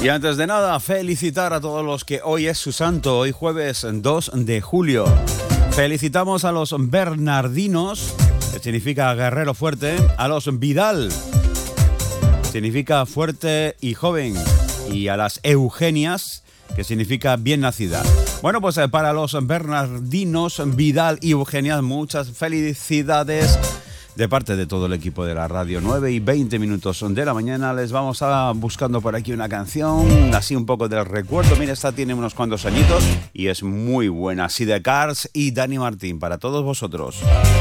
Y antes de nada, felicitar a todos los que hoy es su santo, hoy jueves 2 de julio. Felicitamos a los Bernardinos, que significa guerrero fuerte, a los Vidal, que significa fuerte y joven, y a las Eugenias, que significa bien nacida. Bueno, pues para los Bernardinos, Vidal y Eugenias, muchas felicidades. De parte de todo el equipo de la radio, 9:20 de la mañana, les vamos a buscando por aquí una canción, así un poco del recuerdo. Mira, esta tiene unos cuantos añitos y es muy buena. Así de Cars y Dani Martín, para todos vosotros.